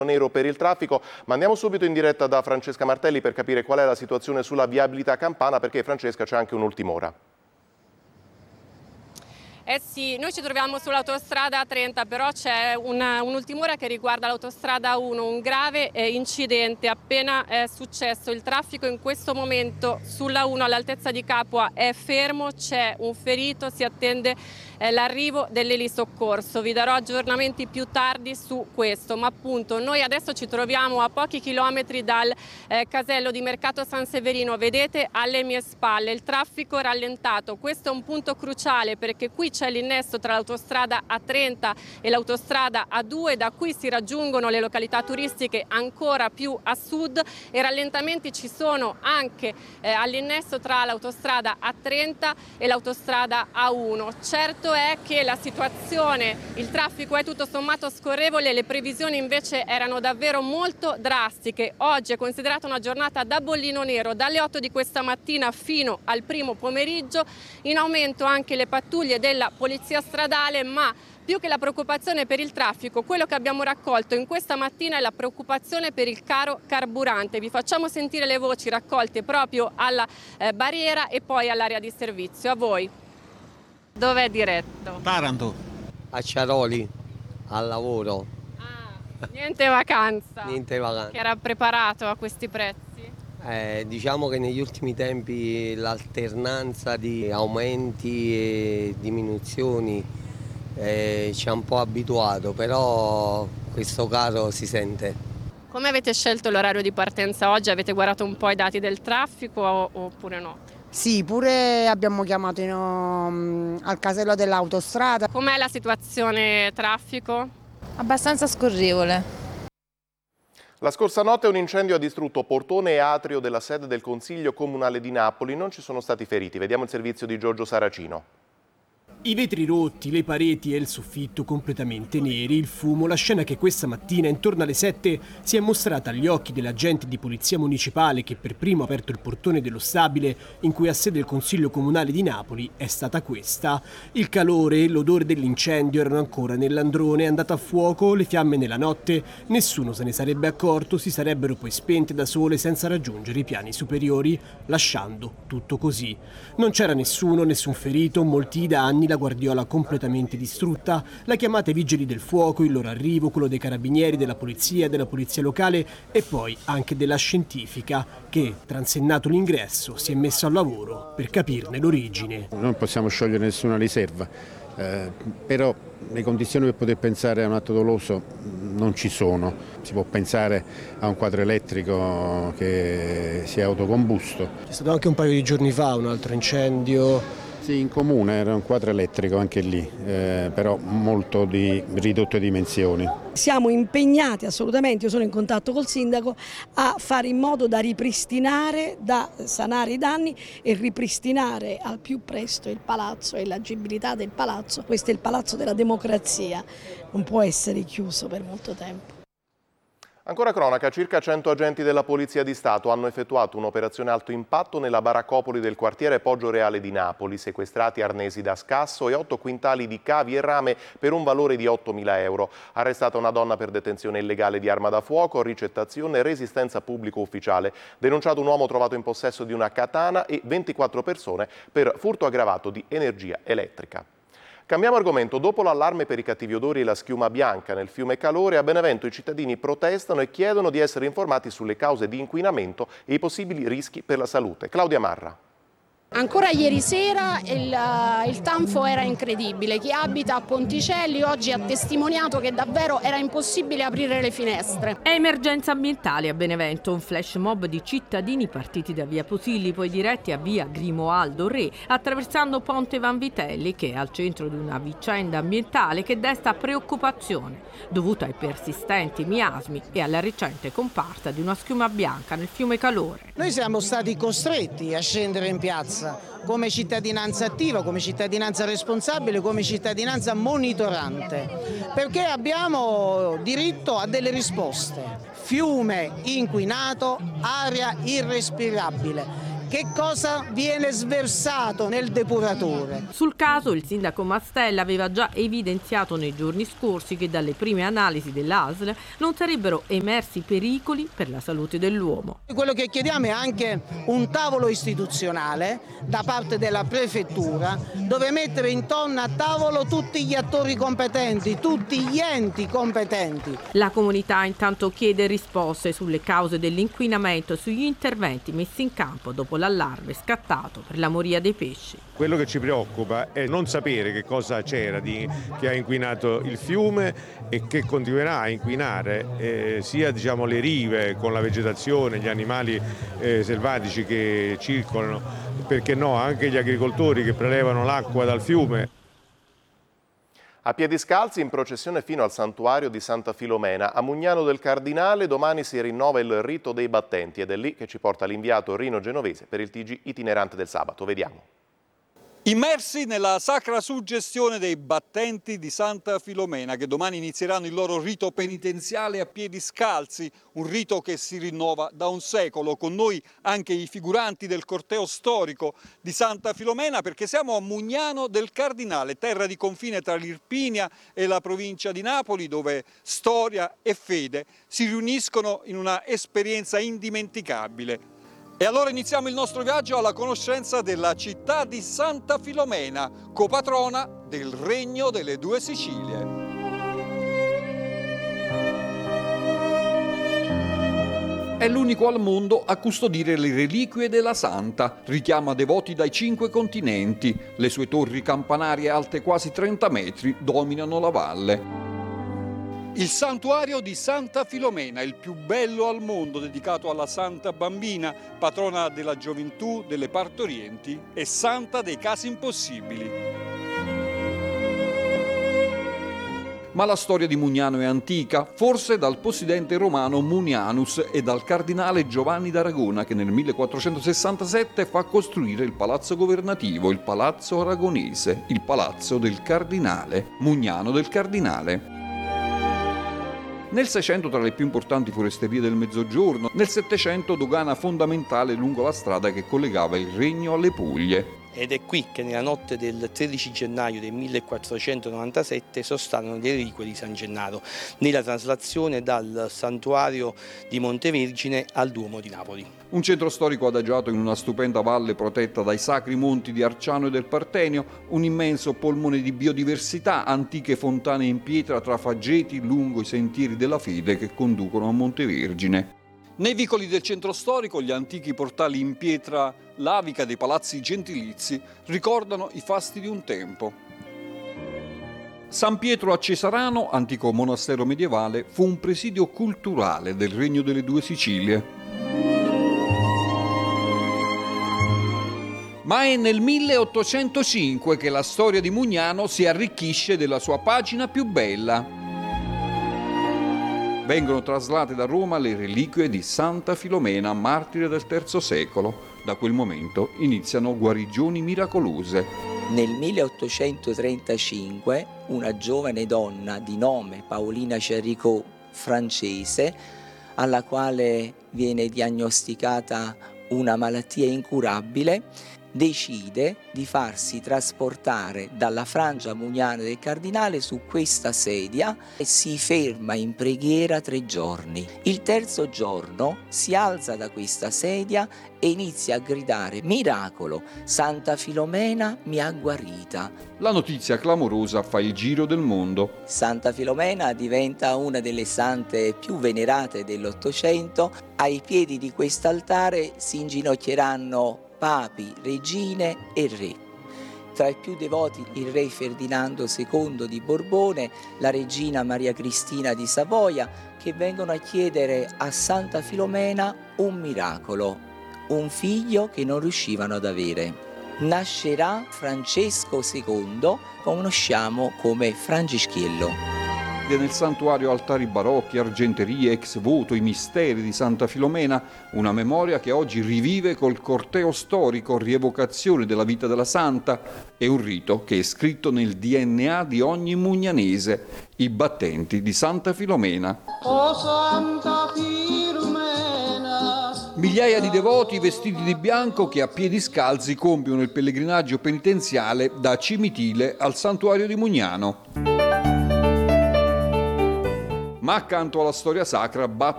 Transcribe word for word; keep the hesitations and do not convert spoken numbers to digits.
Nero per il traffico, ma andiamo subito in diretta da Francesca Martelli per capire qual è la situazione sulla viabilità campana, perché Francesca c'è anche un'ultima ora. Eh sì, noi ci troviamo sull'autostrada trenta, però c'è un'ultima ora che riguarda l'autostrada uno, un grave eh, incidente appena è successo. Il traffico in questo momento sulla uno all'altezza di Capua è fermo, c'è un ferito, si attende eh, l'arrivo dell'elisoccorso. Vi darò aggiornamenti più tardi su questo, ma appunto noi adesso ci troviamo a pochi chilometri dal eh, casello di Mercato San Severino. Vedete alle mie spalle il traffico rallentato. Questo è un punto cruciale perché qui c'è l'innesto tra l'autostrada A trenta e l'autostrada A due, da cui si raggiungono le località turistiche ancora più a sud, e rallentamenti ci sono anche eh, all'innesto tra l'autostrada A trenta e l'autostrada A uno. Certo è che la situazione, il traffico è tutto sommato scorrevole, le previsioni invece erano davvero molto drastiche. Oggi è considerata una giornata da bollino nero, dalle otto di questa mattina fino al primo pomeriggio, in aumento anche le pattuglie della polizia stradale, ma più che la preoccupazione per il traffico, quello che abbiamo raccolto in questa mattina è la preoccupazione per il caro carburante. Vi facciamo sentire le voci raccolte proprio alla eh, barriera e poi all'area di servizio. A voi. Dove è diretto? Taranto. A Ciaroli, al lavoro. Ah, niente vacanza. Niente vacanza. Che era preparato a questi prezzi? Eh, diciamo che negli ultimi tempi l'alternanza di aumenti e diminuzioni eh, ci ha un po' abituato, però questo caro si sente. Come avete scelto l'orario di partenza oggi? Avete guardato un po' i dati del traffico oppure no? Sì, pure abbiamo chiamato in, um, al casello dell'autostrada. Com'è la situazione traffico? Abbastanza scorrevole. La scorsa notte un incendio ha distrutto portone e atrio della sede del Consiglio Comunale di Napoli. Non ci sono stati feriti. Vediamo il servizio di Giorgio Saracino. I vetri rotti, le pareti e il soffitto completamente neri, il fumo, la scena che questa mattina intorno alle sette si è mostrata agli occhi dell'agente di polizia municipale che per primo ha aperto il portone dello stabile in cui ha sede il Consiglio Comunale di Napoli è stata questa. Il calore e l'odore dell'incendio erano ancora nell'androne, è andato a fuoco, le fiamme nella notte, nessuno se ne sarebbe accorto, si sarebbero poi spente da sole senza raggiungere i piani superiori, lasciando tutto così. Non c'era nessuno, nessun ferito, molti i danni, la guardiola completamente distrutta, la chiamata ai vigili del fuoco, il loro arrivo, quello dei carabinieri, della polizia, della polizia locale e poi anche della scientifica che, transennato l'ingresso, si è messo al lavoro per capirne l'origine. Non possiamo sciogliere nessuna riserva, eh, però le condizioni per poter pensare a un atto doloso non ci sono. Si può pensare a un quadro elettrico che si è autocombusto. C'è stato anche un paio di giorni fa un altro incendio. Sì, in comune era un quadro elettrico anche lì, eh, però molto di ridotte dimensioni. Siamo impegnati assolutamente, io sono in contatto col sindaco, a fare in modo da ripristinare, da sanare i danni e ripristinare al più presto il palazzo e l'agibilità del palazzo. Questo è il palazzo della democrazia, non può essere chiuso per molto tempo. Ancora cronaca, circa cento agenti della Polizia di Stato hanno effettuato un'operazione alto impatto nella baraccopoli del quartiere Poggio Reale di Napoli, sequestrati arnesi da scasso e otto quintali di cavi e rame per un valore di ottomila euro. Arrestata una donna per detenzione illegale di arma da fuoco, ricettazione e resistenza pubblico ufficiale. Denunciato un uomo trovato in possesso di una katana e ventiquattro persone per furto aggravato di energia elettrica. Cambiamo argomento. Dopo l'allarme per i cattivi odori e la schiuma bianca nel fiume Calore, a Benevento i cittadini protestano e chiedono di essere informati sulle cause di inquinamento e i possibili rischi per la salute. Claudia Marra. Ancora ieri sera il, il tanfo era incredibile, chi abita a Ponticelli oggi ha testimoniato che davvero era impossibile aprire le finestre. È emergenza ambientale a Benevento, un flash mob di cittadini partiti da via Posilli, poi diretti a via Grimoaldo Re, attraversando Ponte Vanvitelli, che è al centro di una vicenda ambientale che desta preoccupazione, dovuta ai persistenti miasmi e alla recente comparsa di una schiuma bianca nel fiume Calore. Noi siamo stati costretti a scendere in piazza come cittadinanza attiva, come cittadinanza responsabile, come cittadinanza monitorante, perché abbiamo diritto a delle risposte. Fiume inquinato, aria irrespirabile. che cosa viene sversato nel depuratore. Sul caso il sindaco Mastella aveva già evidenziato nei giorni scorsi che dalle prime analisi dell'A S L non sarebbero emersi pericoli per la salute dell'uomo. Quello che chiediamo è anche un tavolo istituzionale da parte della prefettura dove mettere intorno a tavolo tutti gli attori competenti, tutti gli enti competenti. La comunità intanto chiede risposte sulle cause dell'inquinamento e sugli interventi messi in campo dopo l'allarme scattato per la moria dei pesci. Quello che ci preoccupa è non sapere che cosa c'era di, che ha inquinato il fiume e che continuerà a inquinare eh, sia diciamo, le rive con la vegetazione, gli animali eh, selvatici che circolano, perché no, anche gli agricoltori che prelevano l'acqua dal fiume. A piedi scalzi in processione fino al santuario di Santa Filomena. A Mugnano del Cardinale domani si rinnova il rito dei battenti ed è lì che ci porta l'inviato Rino Genovese per il T G itinerante del sabato. Vediamo. Immersi nella sacra suggestione dei battenti di Santa Filomena che domani inizieranno il loro rito penitenziale a piedi scalzi, un rito che si rinnova da un secolo. Con noi anche i figuranti del corteo storico di Santa Filomena perché siamo a Mugnano del Cardinale, terra di confine tra l'Irpinia e la provincia di Napoli, dove storia e fede si riuniscono in una esperienza indimenticabile. E allora iniziamo il nostro viaggio alla conoscenza della città di Santa Filomena, copatrona del Regno delle Due Sicilie. È l'unico al mondo a custodire le reliquie della Santa, richiama devoti dai cinque continenti. Le sue torri campanarie alte quasi trenta metri dominano la valle. Il santuario di Santa Filomena, il più bello al mondo, dedicato alla Santa Bambina, patrona della gioventù, delle partorienti e santa dei casi impossibili. Ma la storia di Mugnano è antica, forse dal possidente romano Munianus e dal cardinale Giovanni d'Aragona che nel millequattrocentosessantasette fa costruire il palazzo governativo, il Palazzo Aragonese, il Palazzo del Cardinale, Mugnano del Cardinale. Nel Seicento tra le più importanti foresterie del Mezzogiorno, nel Settecento dogana fondamentale lungo la strada che collegava il Regno alle Puglie. Ed è qui che nella notte del tredici gennaio del millequattrocentonovantasette sostanno le reliquie di San Gennaro, nella traslazione dal santuario di Montevergine al Duomo di Napoli. Un centro storico adagiato in una stupenda valle protetta dai sacri monti di Arciano e del Partenio, un immenso polmone di biodiversità, antiche fontane in pietra tra faggeti lungo i sentieri della fede che conducono a Montevergine. Nei vicoli del centro storico gli antichi portali in pietra lavica dei palazzi gentilizi ricordano i fasti di un tempo. San Pietro a Cesarano, antico monastero medievale, fu un presidio culturale del Regno delle Due Sicilie. Ma è nel milleottocentocinque che la storia di Mugnano si arricchisce della sua pagina più bella. Vengono traslate da Roma le reliquie di Santa Filomena, martire del terzo secolo. Da quel momento iniziano guarigioni miracolose. Nel milleottocentotrentacinque una giovane donna di nome Paolina Charicot, francese, alla quale viene diagnosticata una malattia incurabile, decide di farsi trasportare dalla Frangia Mugnana del Cardinale su questa sedia e si ferma in preghiera tre giorni. Il terzo giorno si alza da questa sedia e inizia a gridare: miracolo, Santa Filomena mi ha guarita. La notizia clamorosa fa il giro del mondo. Santa Filomena diventa una delle sante più venerate dell'Ottocento. Ai piedi di quest'altare si inginocchieranno papi, regine e re. Tra i più devoti il re Ferdinando secondo di Borbone, la regina Maria Cristina di Savoia, che vengono a chiedere a Santa Filomena un miracolo, un figlio che non riuscivano ad avere. Nascerà Francesco secondo, conosciamo come Francischiello. Nel santuario altari barocchi, argenterie, ex voto, i misteri di Santa Filomena, una memoria che oggi rivive col corteo storico, rievocazione della vita della Santa e un rito che è scritto nel D N A di ogni mugnanese, i battenti di Santa Filomena. Oh Santa Filomena, Migliaia di devoti vestiti di bianco che a piedi scalzi compiono il pellegrinaggio penitenziale da Cimitile al santuario di Mugnano. Ma accanto alla storia sacra batte